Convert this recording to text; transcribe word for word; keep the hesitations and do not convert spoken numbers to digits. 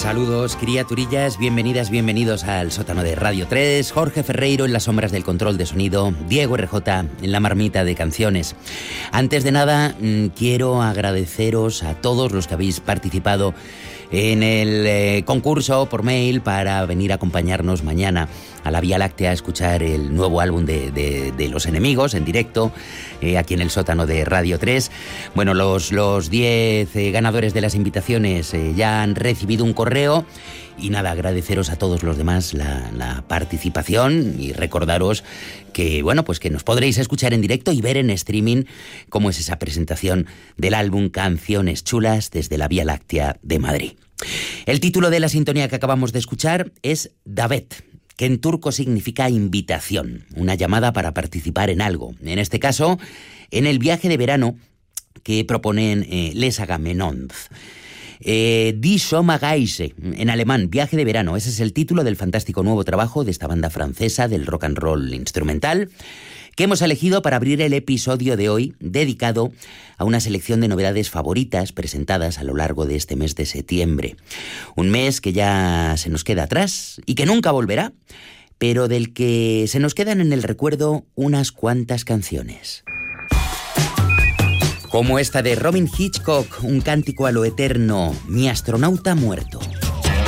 Saludos, criaturillas, bienvenidas, bienvenidos al sótano de Radio tres, Jorge Ferreiro en las sombras del control de sonido, Diego R J en la marmita de canciones. Antes de nada, mmm, quiero agradeceros a todos los que habéis participado en el eh, concurso por mail para venir a acompañarnos mañana a la Vía Láctea a escuchar el nuevo álbum de, de, de Los Enemigos en directo, eh, aquí en el sótano de Radio tres. Bueno, los los diez eh, ganadores de las invitaciones eh, ya han recibido un correo y nada, agradeceros a todos los demás la, la participación y recordaros que, bueno, pues que nos podréis escuchar en directo y ver en streaming cómo es esa presentación del álbum Canciones Chulas desde la Vía Láctea de Madrid. El título de la sintonía que acabamos de escuchar es Davet, que en turco significa invitación, una llamada para participar en algo. En este caso, en el viaje de verano que proponen eh, Les Agamenons. Eh, Die Sommerreise, en alemán, viaje de verano. Ese es el título del fantástico nuevo trabajo de esta banda francesa del rock and roll instrumental, que hemos elegido para abrir el episodio de hoy, dedicado a una selección de novedades favoritas presentadas a lo largo de este mes de septiembre. Un mes que ya se nos queda atrás y que nunca volverá, pero del que se nos quedan en el recuerdo unas cuantas canciones. Como esta de Robin Hitchcock, un cántico a lo eterno, Mi astronauta muerto.